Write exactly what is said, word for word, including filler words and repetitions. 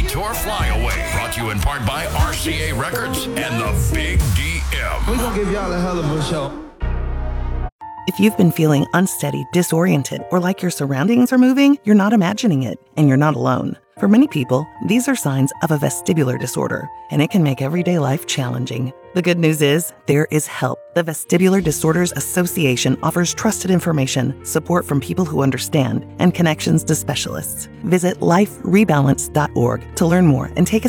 Tour Flyaway, brought to you in part by R C A Records and the Big D M. We're going to give y'all a hell of a show. If you've been feeling unsteady, disoriented, or like your surroundings are moving, you're not imagining it, and you're not alone. For many people, these are signs of a vestibular disorder, and it can make everyday life challenging. The good news is, there is help. The Vestibular Disorders Association offers trusted information, support from people who understand, and connections to specialists. Visit life rebalance dot org to learn more and take a